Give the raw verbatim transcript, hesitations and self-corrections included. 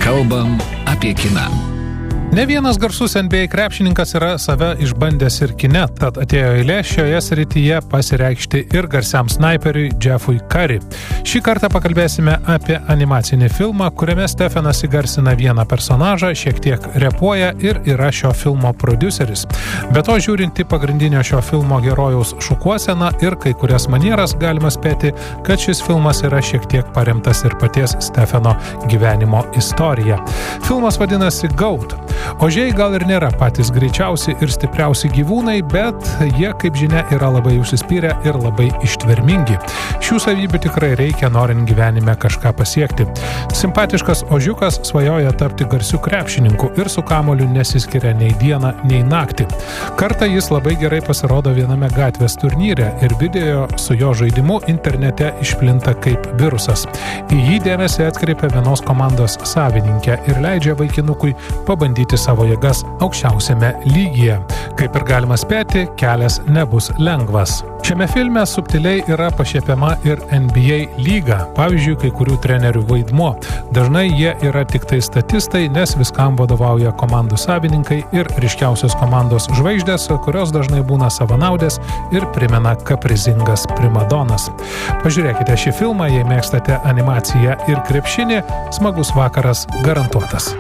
Kalbam apie kiną. Ne vienas garsus N B A krepšininkas yra save išbandęs ir kine, tad atėjo eilė šioje srityje pasireikšti ir garsiam snaiperiui Jeffui Curry. Šį kartą pakalbėsime apie animacinį filmą, kuriame Stephenas įgarsina vieną personažą, šiek tiek repuoja ir yra šio filmo prodiuseris. Be to, žiūrint į pagrindinio šio filmo herojaus šukuoseną ir kai kurias manieras, galima spėti, kad šis filmas yra šiek tiek paremtas ir paties Stepheno gyvenimo istorija. Filmas vadinasi Goat. Ožiai gal ir nėra patys greičiausi ir stipriausi gyvūnai, bet jie, kaip žinia, yra labai užsispyrę ir labai ištvermingi. Šių savybių tikrai reikia, norint gyvenime kažką pasiekti. Simpatiškas ožiukas svajoja tapti garsiu krepšininku ir su kamuoliu nesiskiria nei dieną, nei naktį. Kartą jis labai gerai pasirodo viename gatvės turnyre ir video su jo žaidimu internete išplinta kaip virusas. Į jį dėmesį atkreipia vienos komandos savininkė ir leidžia vaikinukui pabandyti savo jėgas aukščiausiame lygyje. Kaip ir galima spėti, kelias nebus lengvas. Šiame filme subtiliai yra pašiepiama ir N B A lyga, pavyzdžiui, kai kurių trenerių vaidmuo. Dažnai jie yra tik tai statistai, nes viskam vadovauja komandų savininkai ir ryškiausios komandos žvaigždės, kurios dažnai būna savanaudės ir primena kaprizingas primadonas. Pažiūrėkite šį filmą, jei mėgstate animaciją ir krepšinį, smagus vakaras garantuotas.